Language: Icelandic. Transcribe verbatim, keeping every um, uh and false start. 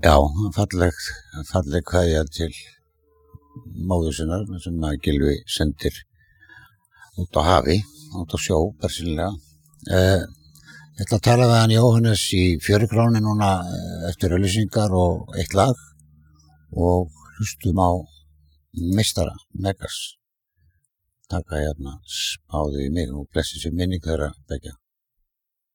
Já, falleg, falleg kveðja til móður sinnar sem að Gylfi sendir út á hafi, út á sjó, persónulega. Eh, ég ætla að tala við hann Jóhannes í Fjörukróni núna eftir auglýsingar og eitt lag og hlustum á meistara, Megas. Taka hérna spáði í mig og blessi sér minning þeirra begja.